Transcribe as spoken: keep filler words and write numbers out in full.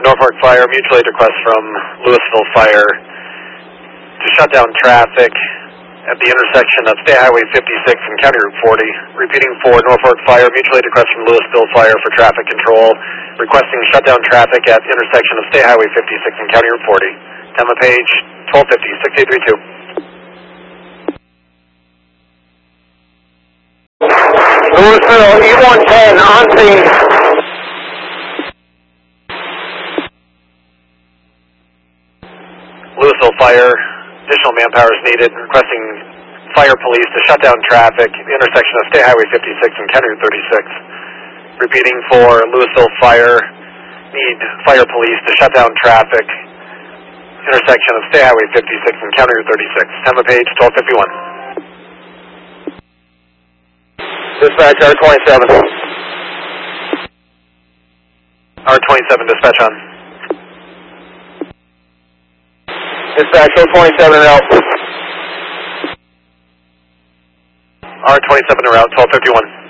Norfolk Fire, mutual aid request from Louisville Fire to shut down traffic at the intersection of State Highway fifty-six and County Route forty. Repeating for Norfolk Fire, mutual aid request from Louisville Fire for traffic control, requesting shutdown traffic at intersection of State Highway fifty-six and County Route forty. Time of page twelve fifty, six eight three two. Louisville E one ten on scene. Louisville Fire, additional manpower is needed, requesting fire police to shut down traffic at the intersection of State Highway fifty-six and County Route thirty-six. Repeating for Louisville Fire, need fire police to shut down traffic, intersection of State Highway fifty-six and County Route thirty-six. Time of page twelve fifty-one. Dispatch R twenty-seven. R twenty-seven, dispatch on. Dispatch O twenty-seven and out. R twenty-seven en route, twelve fifty-one.